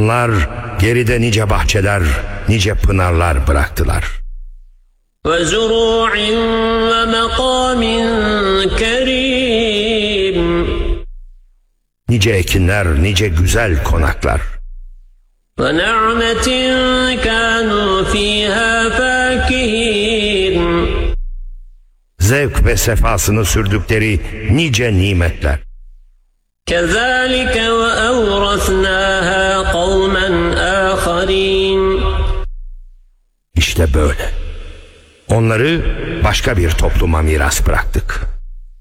Onlar geride nice bahçeler, nice pınarlar bıraktılar. وَزُرُوعٍ وَمَقَامٍ كَرِيمٍ Nice ekinler, nice güzel konaklar. وَنَعْمَةٍ كَانُوا فِيهَا فَاكِهِينَ Zevk ve sefasını sürdükleri nice nimetler. كَذَٰلِكَ وَأَوْرَثْنَاهَا قَوْمًا آخَرِينَ İşte böyle. Onları başka bir topluma miras bıraktık.